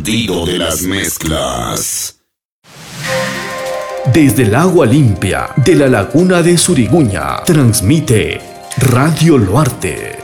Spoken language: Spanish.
sentido de las mezclas. Desde el agua limpia de la laguna de Suriguña, transmite Radio Luarte.